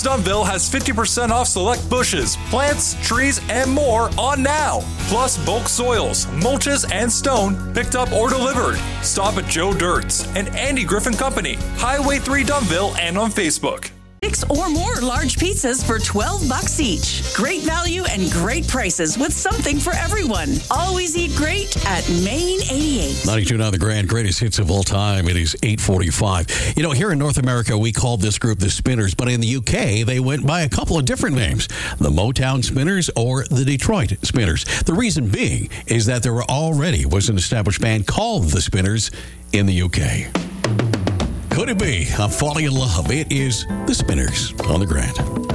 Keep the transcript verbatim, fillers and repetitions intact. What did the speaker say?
Dunville has fifty percent off select bushes, plants, trees, and more on now. Plus bulk soils, mulches, and stone picked up or delivered. Stop at Joe Dirt's and Andy Griffin Company, Highway three Dunville, and on Facebook. Six or more large pizzas for twelve bucks each. Great value and great prices with something for everyone. Always eat great at Maine eighty-eight. ninety-two point nine The Grand, greatest hits of all time. It is eight forty-five. You know, here in North America, we called this group the Spinners, but in the U K, they went by a couple of different names. The Motown Spinners or the Detroit Spinners. The reason being is that there already was an established band called the Spinners in the U K. Could it be? I'm falling in love. It is the Spinners on The Grand.